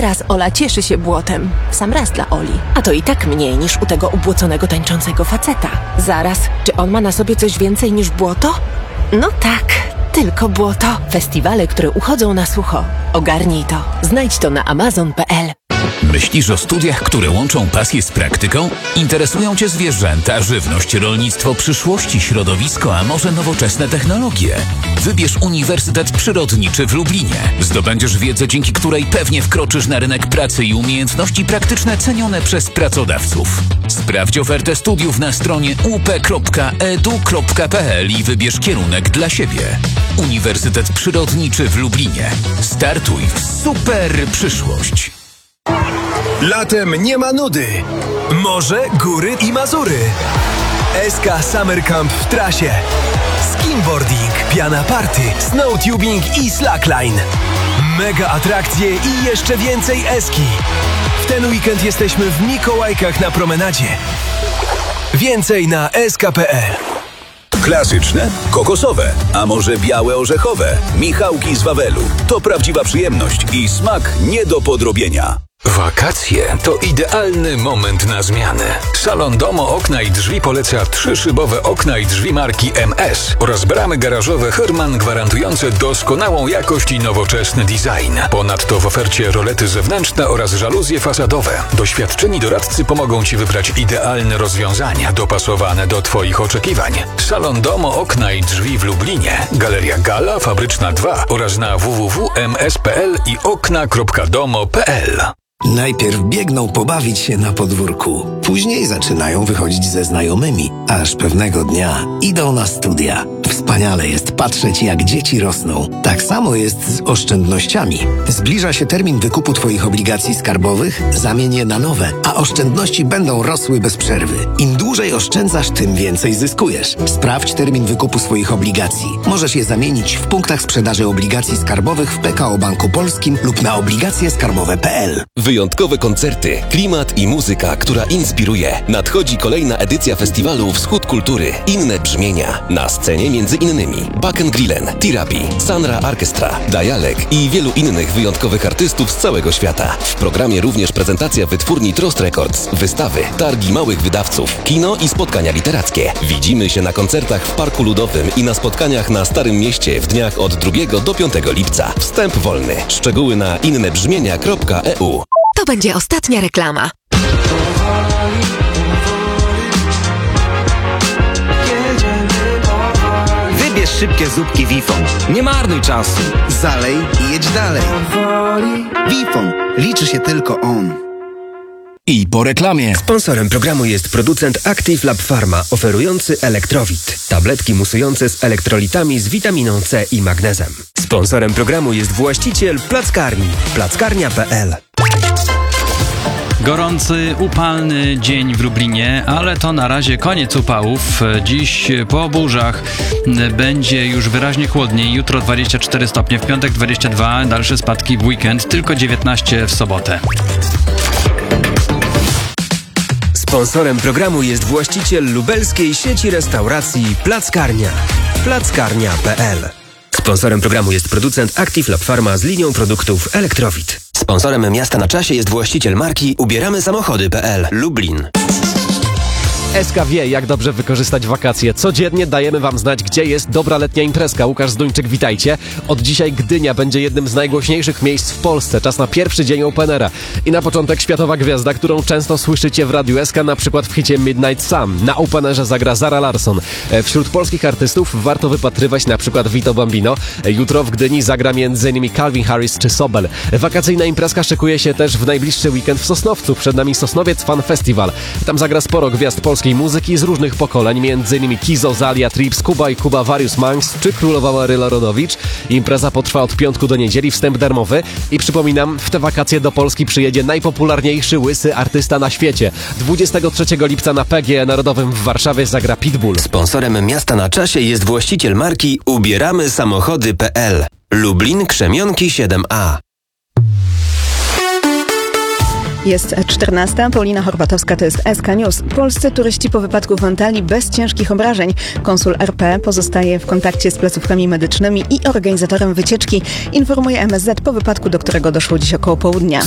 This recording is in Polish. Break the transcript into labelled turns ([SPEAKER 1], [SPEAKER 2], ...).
[SPEAKER 1] Teraz Ola cieszy się błotem. W sam raz dla Oli. A to i tak mniej niż u tego ubłoconego tańczącego faceta. Zaraz, czy on ma na sobie coś więcej niż błoto? No tak, tylko błoto. Festiwale, które uchodzą na sucho. Ogarnij to. Znajdź to na amazon.pl.
[SPEAKER 2] Myślisz o studiach, które łączą pasję z praktyką? Interesują Cię zwierzęta, żywność, rolnictwo przyszłości, środowisko, a może nowoczesne technologie? Wybierz Uniwersytet Przyrodniczy w Lublinie. Zdobędziesz wiedzę, dzięki której pewnie wkroczysz na rynek pracy i umiejętności praktyczne cenione przez pracodawców. Sprawdź ofertę studiów na stronie up.edu.pl i wybierz kierunek dla siebie. Uniwersytet Przyrodniczy w Lublinie. Startuj w super przyszłość.
[SPEAKER 3] Latem nie ma nudy. Morze, góry i Mazury. SK Summer Camp w trasie. Skimboarding, piana party, snowtubing i slackline. Mega atrakcje i jeszcze więcej eski. W ten weekend jesteśmy w Mikołajkach na promenadzie. Więcej na sk.pl.
[SPEAKER 4] Klasyczne, kokosowe, a może białe orzechowe. Michałki z Wawelu. To prawdziwa przyjemność i smak nie do podrobienia.
[SPEAKER 5] Wakacje to idealny moment na zmianę. Salon Domo Okna i Drzwi poleca 3-szybowe okna i drzwi marki MS oraz bramy garażowe Herman gwarantujące doskonałą jakość i nowoczesny design. Ponadto w ofercie rolety zewnętrzne oraz żaluzje fasadowe. Doświadczeni doradcy pomogą Ci wybrać idealne rozwiązania dopasowane do Twoich oczekiwań. Salon Domo Okna i Drzwi w Lublinie, Galeria Gala, Fabryczna 2 oraz na www.ms.pl i okna.domo.pl.
[SPEAKER 6] Najpierw biegną pobawić się na podwórku, później zaczynają wychodzić ze znajomymi, aż pewnego dnia idą na studia. Wspaniale jest patrzeć, jak dzieci rosną. Tak samo jest z oszczędnościami. Zbliża się termin wykupu Twoich obligacji skarbowych, zamień je na nowe, a oszczędności będą rosły bez przerwy. Im dłużej oszczędzasz, tym więcej zyskujesz. Sprawdź termin wykupu swoich obligacji. Możesz je zamienić w punktach sprzedaży obligacji skarbowych w PKO Banku Polskim lub na obligacjeskarbowe.pl.
[SPEAKER 7] Wyjątkowe koncerty, klimat i muzyka, która inspiruje. Nadchodzi kolejna edycja festiwalu Wschód Kultury. Inne brzmienia. Na scenie między innymi Baken Grillen, Therapy, Sanra Orchestra, Dialek i wielu innych wyjątkowych artystów z całego świata. W programie również prezentacja wytwórni Trust Records, wystawy, targi małych wydawców, kino i spotkania literackie. Widzimy się na koncertach w Parku Ludowym i na spotkaniach na Starym Mieście w dniach od 2 do 5 lipca. Wstęp wolny. Szczegóły na innebrzmienia.eu.
[SPEAKER 1] To będzie ostatnia reklama.
[SPEAKER 8] Wybierz szybkie zupki Wifon. Nie marnuj czasu.
[SPEAKER 9] Zalej i jedź dalej. Wifon. Liczy się tylko on.
[SPEAKER 3] I po reklamie.
[SPEAKER 10] Sponsorem programu jest producent Active Lab Pharma, oferujący Elektrowit. Tabletki musujące z elektrolitami z witaminą C i magnezem. Sponsorem programu jest właściciel Plackarni. Plackarnia.pl.
[SPEAKER 11] Gorący, upalny dzień w Lublinie, ale to na razie koniec upałów. Dziś po burzach będzie już wyraźnie chłodniej. Jutro 24 stopnie, w piątek 22, dalsze spadki w weekend, tylko 19 w sobotę.
[SPEAKER 10] Sponsorem programu jest właściciel lubelskiej sieci restauracji Plackarnia. Plackarnia.pl. Sponsorem programu jest producent Active Lab Pharma z linią produktów Elektrowit.
[SPEAKER 7] Sponsorem Miasta na Czasie jest właściciel marki ubieramysamochody.pl Lublin.
[SPEAKER 12] SK wie, jak dobrze wykorzystać wakacje. Codziennie dajemy Wam znać, gdzie jest dobra letnia imprezka. Łukasz Zduńczyk, witajcie. Od dzisiaj Gdynia będzie jednym z najgłośniejszych miejsc w Polsce. Czas na pierwszy dzień Openera. I na początek światowa gwiazda, którą często słyszycie w Radiu SK, na przykład w hicie Midnight Sun. Na Openerze zagra Zara Larsson. Wśród polskich artystów warto wypatrywać na przykład Vito Bambino. Jutro w Gdyni zagra m.in. Calvin Harris czy Sobel. Wakacyjna imprezka szykuje się też w najbliższy weekend w Sosnowcu. Przed nami Sosnowiec Fan Festival. Tam zagra sporo gwiazd polskiej muzyki z różnych pokoleń, m.in. Kizo, Zalia, Trips, Kuba i Kuba, Warius Manx czy Królowa Maryla Rodowicz. Impreza potrwa od piątku do niedzieli, wstęp darmowy. I przypominam, w te wakacje do Polski przyjedzie najpopularniejszy łysy artysta na świecie. 23 lipca na PGE Narodowym w Warszawie zagra Pitbull.
[SPEAKER 7] Sponsorem Miasta na Czasie jest właściciel marki ubieramysamochody.pl Lublin, Krzemionki 7A.
[SPEAKER 13] Jest 14. Paulina Horbatowska, to jest SK News. Polscy turyści po wypadku w Antalii bez ciężkich obrażeń. Konsul RP pozostaje w kontakcie z placówkami medycznymi i organizatorem wycieczki, informuje MSZ, po wypadku, do którego doszło dziś około południa.